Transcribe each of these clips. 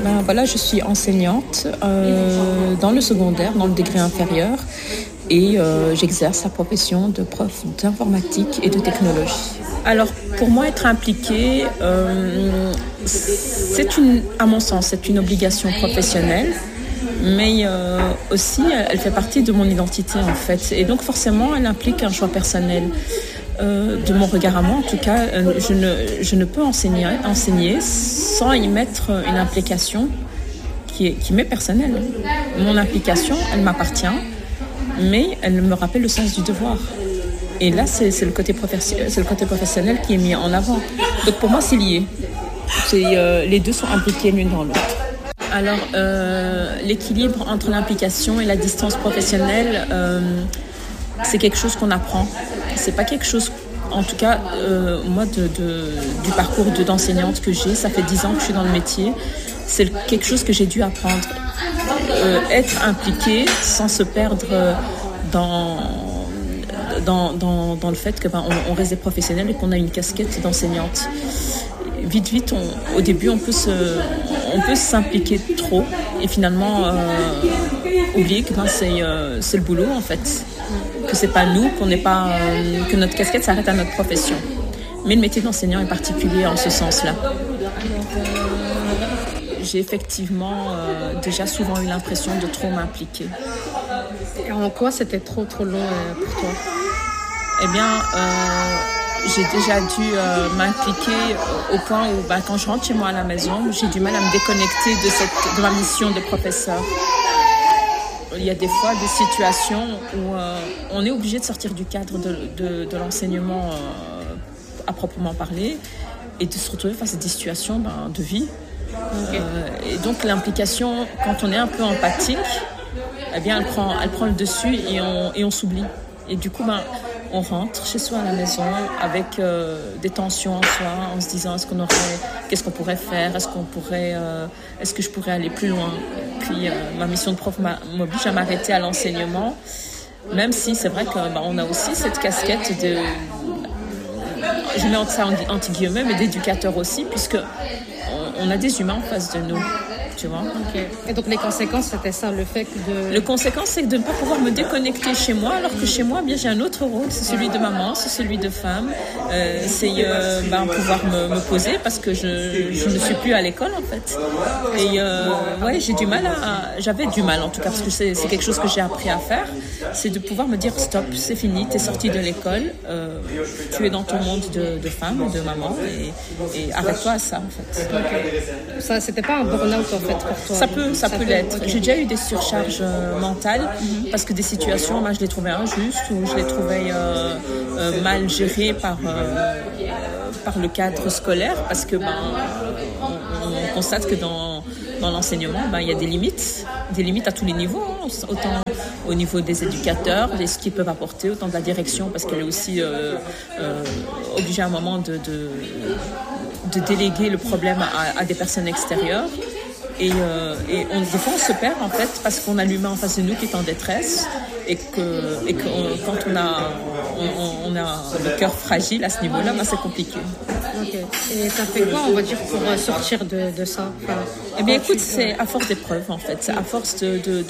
Ben voilà, je suis enseignante dans le secondaire, dans le degré inférieur, et j'exerce la profession de prof d'informatique et de technologie. Alors, pour moi, être impliquée, à mon sens, c'est une obligation professionnelle, mais aussi, elle fait partie de mon identité, en fait. Et donc, forcément, elle implique un choix personnel. De mon regard à moi, en tout cas, je ne peux enseigner sans y mettre une implication qui m'est personnelle. Mon implication, elle m'appartient, mais elle me rappelle le sens du devoir. Et là, c'est le côté professionnel qui est mis en avant. Donc pour moi, c'est lié. Les deux sont impliqués l'une dans l'autre. Alors, l'équilibre entre l'implication et la distance professionnelle, c'est quelque chose qu'on apprend. C'est pas quelque chose, en tout cas, moi, du parcours d'enseignante que j'ai, ça fait 10 ans que je suis dans le métier, c'est quelque chose que j'ai dû apprendre. Être impliqué sans se perdre dans le fait que on reste des professionnels et qu'on a une casquette d'enseignante. Vite, au début, on peut s'impliquer trop et finalement oublier que c'est le boulot en fait, que c'est pas nous, que notre casquette s'arrête à notre profession. Mais le métier d'enseignant est particulier en ce sens-là. J'ai effectivement déjà souvent eu l'impression de trop m'impliquer. Et en quoi c'était trop long pour toi? Eh bien, j'ai déjà dû m'impliquer au point où quand je rentre chez moi à la maison, j'ai du mal à me déconnecter de ma mission de professeur. Il y a des fois des situations où on est obligé de sortir du cadre de l'enseignement à proprement parler et de se retrouver face à des situations de vie. Okay. Et donc l'implication, quand on est un peu empathique, eh bien elle prend le dessus et on s'oublie. Et du coup, on rentre chez soi à la maison avec des tensions en soi, en se disant qu'est-ce qu'on pourrait faire, est-ce que je pourrais aller plus loin. Puis ma mission de prof m'oblige à m'arrêter à l'enseignement, même si c'est vrai qu'on a aussi cette casquette je mets ça entre guillemets, mais d'éducateur aussi, puisque on a des humains en face de nous. Tu vois. Okay. Et donc les conséquences, c'était ça, le fait de... Le conséquence, c'est de ne pas pouvoir me déconnecter chez moi, alors que chez moi, bien, j'ai un autre rôle, c'est celui de maman, c'est celui de femme, c'est pouvoir me poser parce que je ne suis plus à l'école en fait. Et j'avais du mal en tout cas, parce que c'est quelque chose que j'ai appris à faire, c'est de pouvoir me dire stop, c'est fini, t'es sortie de l'école, tu es dans ton monde de femme, de maman, et arrête-toi à ça en fait. Okay. Ça, c'était pas un burn-out en fait pour toi? Ça peut l'être. Okay. J'ai déjà eu des surcharges mentales parce que des situations, je les trouvais injustes ou je les trouvais mal gérées par le cadre scolaire, parce que on constate que dans l'enseignement, il y a des limites à tous les niveaux, hein, autant au niveau des éducateurs, de ce qu'ils peuvent apporter, autant de la direction, parce qu'elle est aussi obligée à un moment de déléguer le problème à des personnes extérieures. Et des fois on se perd en fait parce qu'on a l'humain en face de nous qui est en détresse et que quand on a le cœur fragile à ce niveau-là, c'est compliqué. Ok. Et t'as fait quoi, on va dire, pour sortir de ça? Eh bien écoute, c'est à force d'épreuves en fait, c'est à force de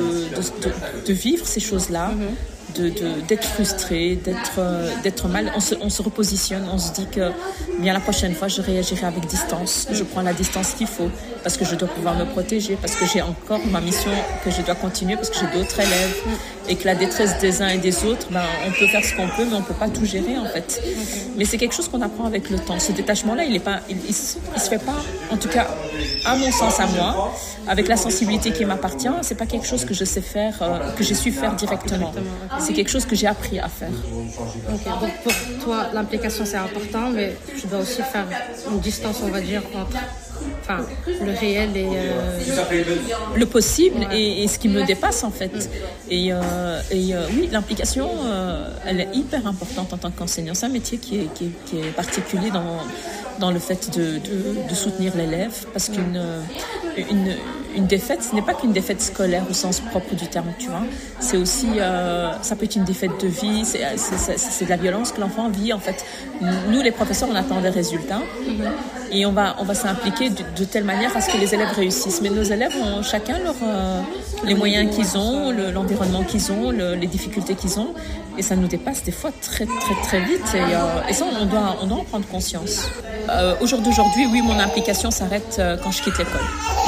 vivre ces choses-là. D'être frustré, d'être mal, on se repositionne, on se dit que bien la prochaine fois je réagirai avec distance, je prends la distance qu'il faut parce que je dois pouvoir me protéger, parce que j'ai encore ma mission que je dois continuer, parce que j'ai d'autres élèves et que la détresse des uns et des autres, on peut faire ce qu'on peut mais on peut pas tout gérer en fait. Mais c'est quelque chose qu'on apprend avec le temps. Ce détachement-là, il se fait pas, en tout cas à mon sens, à moi, avec la sensibilité qui m'appartient, c'est pas quelque chose que je sais faire, que j'ai su faire directement. C'est quelque chose que j'ai appris à faire. Okay. Donc pour toi, l'implication c'est important, mais tu dois aussi faire une distance, on va dire, entre le réel et le possible, et ce qui me dépasse en fait. Et oui, l'implication, elle est hyper importante en tant qu'enseignant. C'est un métier qui est particulier dans le fait de soutenir l'élève, parce qu'une défaite, ce n'est pas qu'une défaite scolaire au sens propre du terme, tu vois. C'est aussi, ça peut être une défaite de vie, c'est de la violence que l'enfant vit, en fait. Nous, les professeurs, on attend des résultats et on va s'impliquer de telle manière à ce que les élèves réussissent. Mais nos élèves ont chacun les moyens qu'ils ont, l'environnement qu'ils ont, les difficultés qu'ils ont, et ça nous dépasse des fois très, très, très vite. Et ça, on doit en prendre conscience. Au jour d'aujourd'hui, oui, mon implication s'arrête quand je quitte l'école.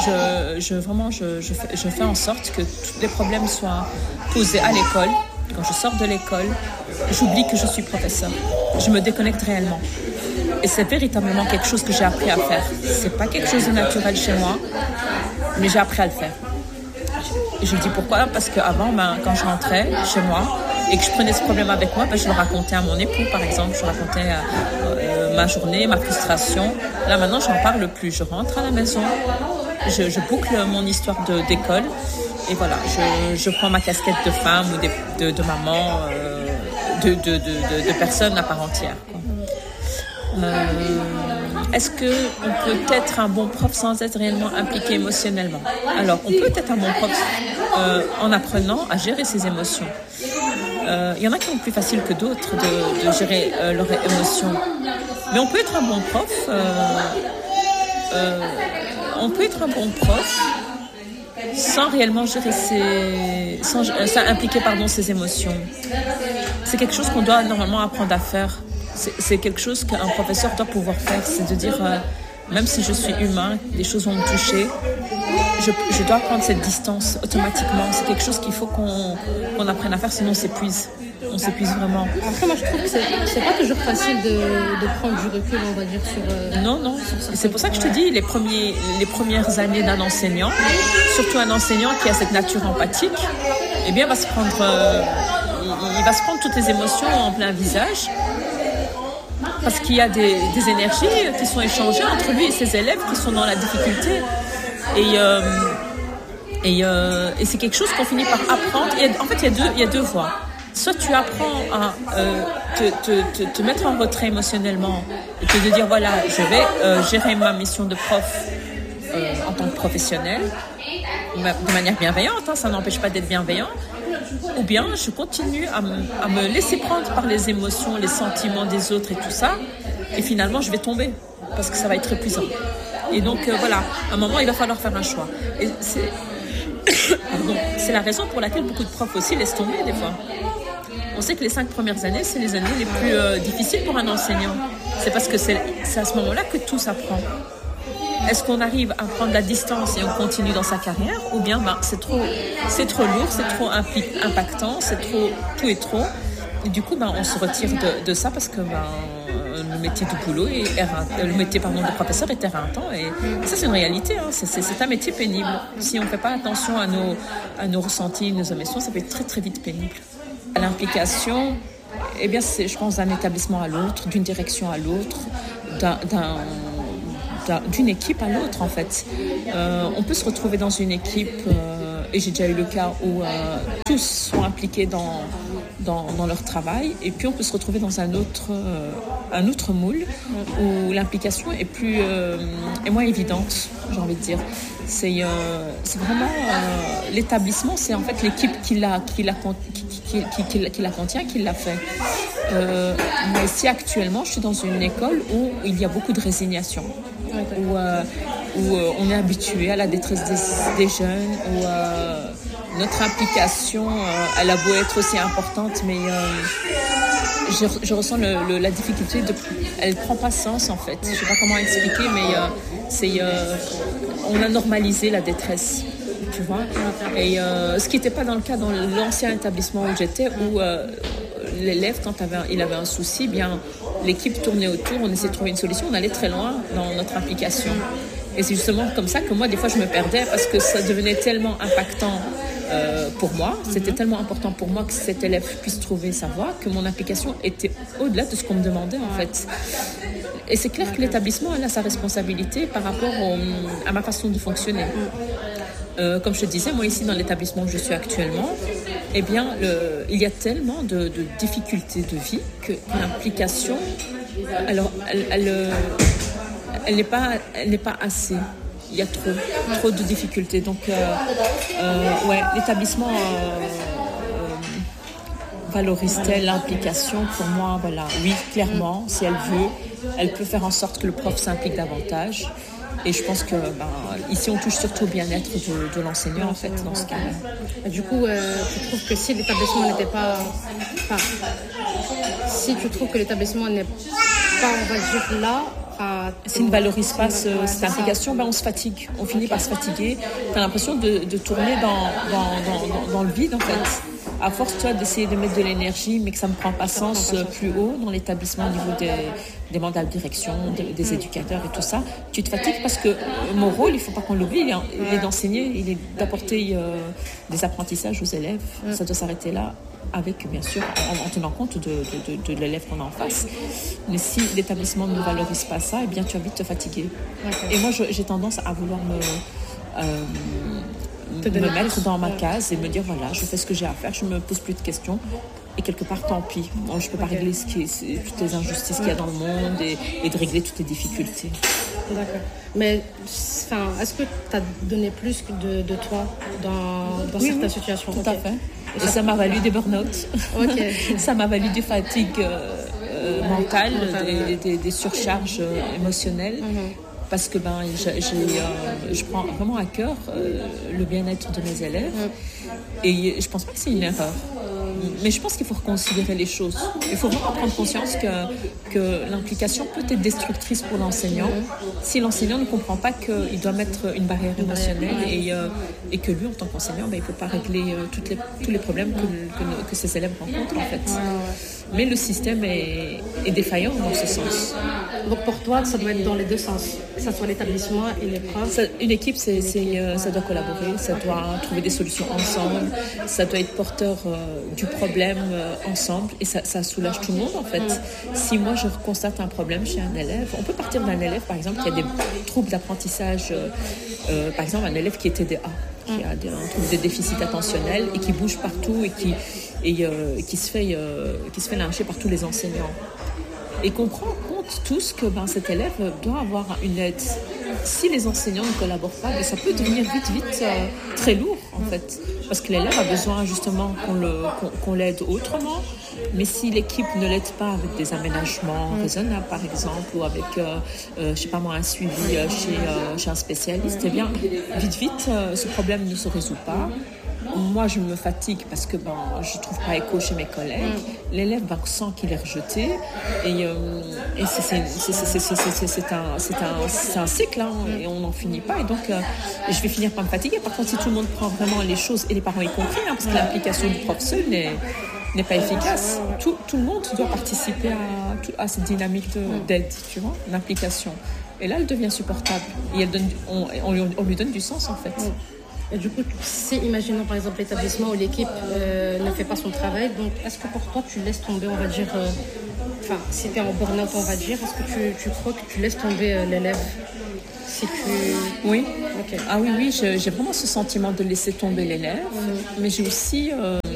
Je fais en sorte que tous les problèmes soient posés à l'école. Quand je sors de l'école, j'oublie que je suis professeur. Je me déconnecte réellement. Et c'est véritablement quelque chose que j'ai appris à faire. C'est pas quelque chose de naturel chez moi, mais j'ai appris à le faire. Et je dis pourquoi ? Parce qu'avant, quand je rentrais chez moi et que je prenais ce problème avec moi, je le racontais à mon époux, par exemple. Je racontais ma journée, ma frustration. Là, maintenant, j'en parle plus. Je rentre à la maison, je boucle mon histoire d'école. Et voilà, je prends ma casquette de femme ou de maman, de personne à part entière, quoi. Est-ce qu'on peut être un bon prof sans être réellement impliqué émotionnellement ? Alors, on peut être un bon prof en apprenant à gérer ses émotions. Il y en a qui ont plus facile que d'autres de gérer leurs émotions. Mais on peut être un bon prof. On peut être un bon prof sans réellement gérer sans impliquer ses émotions. C'est quelque chose qu'on doit normalement apprendre à faire. C'est quelque chose qu'un professeur doit pouvoir faire, c'est de dire, même si je suis humain, des choses vont me toucher, je dois prendre cette distance automatiquement. C'est quelque chose qu'il faut qu'on apprenne à faire, sinon on s'épuise vraiment. Après, moi je trouve que c'est pas toujours facile de prendre du recul, on va dire, sur... Non. C'est pour ça que je te dis, les premières années d'un enseignant, surtout un enseignant qui a cette nature empathique, eh bien, il va se prendre toutes les émotions en plein visage. Parce qu'il y a des énergies qui sont échangées entre lui et ses élèves qui sont dans la difficulté. Et c'est quelque chose qu'on finit par apprendre. En fait, il y a deux voies. Soit tu apprends à te mettre en retrait émotionnellement et te dire, voilà, je vais gérer ma mission de prof en tant que professionnel, de manière bienveillante, ça n'empêche pas d'être bienveillant. Ou bien je continue à me laisser prendre par les émotions, les sentiments des autres et tout ça, et finalement je vais tomber parce que ça va être épuisant. Et donc voilà, à un moment il va falloir faire un choix. Et c'est la raison pour laquelle beaucoup de profs aussi laissent tomber des fois. On sait que les 5 premières années, c'est les années les plus difficiles pour un enseignant. C'est parce que c'est à ce moment-là que tout s'apprend. Est-ce qu'on arrive à prendre la distance et on continue dans sa carrière, ou bien c'est trop lourd, c'est trop impactant, tout est trop. Et du coup, on se retire de ça parce que le métier de boulot le métier de professeur est éreintant. Et ça, c'est une réalité. C'est un métier pénible. Si on ne fait pas attention à nos ressentis, nos émotions, ça peut être très très vite pénible. À l'implication, eh bien, c'est, je pense, d'un établissement à l'autre, d'une direction à l'autre, d'une équipe à l'autre, en fait. On peut se retrouver dans une équipe, et j'ai déjà eu le cas où tous sont impliqués dans leur travail, et puis on peut se retrouver dans un autre moule où l'implication est moins évidente, j'ai envie de dire. C'est vraiment l'établissement, c'est en fait l'équipe qui la contient, qui l'a fait. Mais ici actuellement, je suis dans une école où il y a beaucoup de résignation. Où on est habitué à la détresse des jeunes, où notre implication, elle a beau être aussi importante, mais je ressens la difficulté, elle prend pas sens en fait. Je sais pas comment expliquer, mais on a normalisé la détresse, tu vois. Et ce qui n'était pas dans le cas dans l'ancien établissement où j'étais, où l'élève, quand il avait un souci, bien l'équipe tournait autour, on essayait de trouver une solution, on allait très loin dans notre implication. Et c'est justement comme ça que moi, des fois, je me perdais parce que ça devenait tellement impactant pour moi, c'était tellement important pour moi que cet élève puisse trouver sa voie, que mon implication était au-delà de ce qu'on me demandait, en fait. Et c'est clair que l'établissement a sa responsabilité par rapport à ma façon de fonctionner. Comme je te disais, moi ici dans l'établissement où je suis actuellement, eh bien, il y a tellement de difficultés de vie que l'implication, alors, elle n'est pas assez. Il y a trop de difficultés. Donc, ouais, l'établissement valorise-t-elle l'implication? Pour moi, voilà, oui, clairement, si elle veut, elle peut faire en sorte que le prof s'implique davantage. Et je pense que ici, on touche surtout au bien-être de l'enseignant, en fait, dans ce cas-là. Du coup, tu trouves que si l'établissement n'était pas... Enfin, si tu trouves que l'établissement n'est pas, on va dire, là... S'il ne valorise pas cette implication, on se fatigue. On finit par se fatiguer. Tu as l'impression de tourner dans le vide, en fait. À force, toi, d'essayer de mettre de l'énergie, mais que ça ne prend pas sens plus haut dans l'établissement au niveau des mandats de direction, des éducateurs et tout ça, tu te fatigues parce que mon rôle, il ne faut pas qu'on l'oublie, il est d'enseigner, il est d'apporter des apprentissages aux élèves. Ça doit s'arrêter là, avec, bien sûr, en tenant compte de l'élève qu'on a en face. Mais si l'établissement ne valorise pas ça, eh bien, tu vas vite te fatiguer. Okay. Et moi, j'ai tendance à vouloir me mettre dans ma case et me dire voilà, je fais ce que j'ai à faire, je ne me pose plus de questions et quelque part tant pis. Bon, je ne peux pas régler toutes les injustices qu'il y a dans le monde et de régler toutes les difficultés. D'accord. Mais est-ce que tu as donné plus de toi dans certaines situations? Tout à fait. Et ça m'a valu des burn-out. Ça m'a valu des fatigues mentales, des surcharges émotionnelles. Parce que je prends vraiment à cœur le bien-être de mes élèves. Et je ne pense pas que c'est une erreur. Mais je pense qu'il faut reconsidérer les choses. Il faut vraiment prendre conscience que l'implication peut être destructrice pour l'enseignant si l'enseignant ne comprend pas qu'il doit mettre une barrière émotionnelle et que lui, en tant qu'enseignant, il ne peut pas régler tous les problèmes que ses élèves rencontrent, en fait. Mais le système est défaillant dans ce sens. Donc pour toi, ça doit être dans les deux sens, que ce soit l'établissement et les profs. Une équipe, ça doit collaborer, ça doit trouver des solutions ensemble, ça doit être porteur du problème ensemble et ça soulage tout le monde en fait. Si moi je constate un problème chez un élève, on peut partir d'un élève par exemple qui a des troubles d'apprentissage, par exemple un élève qui est TDA, qui a des déficits attentionnels et qui bouge partout et qui se fait lyncher par tous les enseignants. Et qu'on prend en compte tous que cet élève doit avoir une aide. Si les enseignants ne collaborent pas, ça peut devenir vite très lourd en fait. Parce que l'élève a besoin justement qu'on l'aide autrement. Mais si l'équipe ne l'aide pas avec des aménagements raisonnables par exemple, ou avec un suivi chez un spécialiste, eh bien vite ce problème ne se résout pas. Moi, je me fatigue parce que je ne trouve pas écho chez mes collègues. L'élève sent qu'il est rejeté. Et c'est un cycle, et on n'en finit pas. Et donc, je vais finir par me fatiguer. Par contre, si tout le monde prend vraiment les choses, et les parents y compris, parce que l'implication du prof seul n'est pas efficace. Tout le monde doit participer à cette dynamique d'aide, tu vois, d'implication. Et là, elle devient supportable. Et on lui donne du sens, en fait. Et du coup, si, imaginons par exemple l'établissement ou l'équipe ne fait pas son travail, donc est-ce que pour toi tu laisses tomber, on va dire, si tu es en burn-out, on va dire, est-ce que tu crois que tu laisses tomber l'élève si tu... Oui. Okay. Ah oui, j'ai vraiment ce sentiment de laisser tomber l'élève, mais j'ai aussi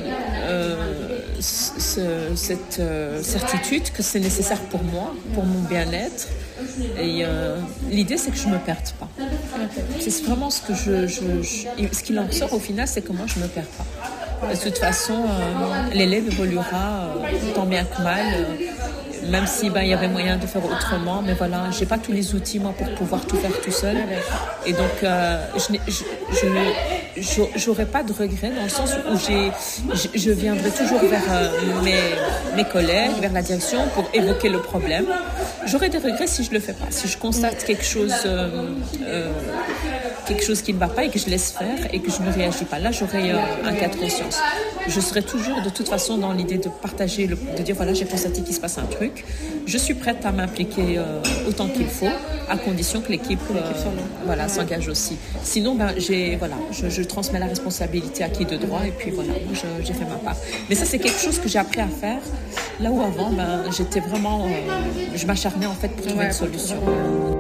cette certitude que c'est nécessaire pour moi, pour mon bien-être. Et l'idée, c'est que je ne me perde pas. C'est vraiment ce qu'il en sort au final, c'est que moi, je ne me perds pas. De toute façon, l'élève évoluera tant bien que mal, même s'il y avait moyen de faire autrement. Mais voilà, je n'ai pas tous les outils, moi, pour pouvoir tout faire tout seul. Et donc, je n'aurai pas de regrets dans le sens où je viendrai toujours vers mes collègues, vers la direction pour évoquer le problème. J'aurai des regrets si je ne le fais pas. Si je constate quelque chose qui ne va pas et que je laisse faire et que je ne réagis pas, là j'aurai un cas de conscience. Je serai toujours de toute façon dans l'idée de partager, de dire voilà, j'ai constaté qu'il se passe un truc, je suis prête à m'impliquer autant qu'il faut, à condition que l'équipe s'engage aussi. Sinon je transmets la responsabilité à qui de droit et puis voilà, j'ai fait ma part. Mais ça c'est quelque chose que j'ai appris à faire là où avant j'étais vraiment je m'acharnais en fait pour trouver une solution.